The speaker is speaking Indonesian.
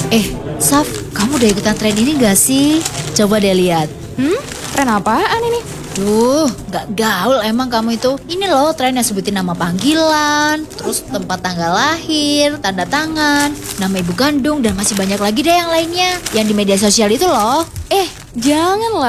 Saf, kamu udah ikutan tren ini gak sih? Coba deh lihat. Tren apaan ini? Duh, gak gaul emang kamu itu. Ini loh tren yang sebutin nama panggilan, terus tempat tanggal lahir, tanda tangan, nama ibu kandung, dan masih banyak lagi deh yang lainnya. Yang di media sosial itu loh. Janganlah.